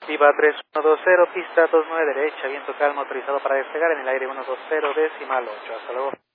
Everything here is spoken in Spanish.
Viva 3120, pista 29 derecha, viento calmo autorizado para despegar en el aire 120 decimal 8. Hasta luego.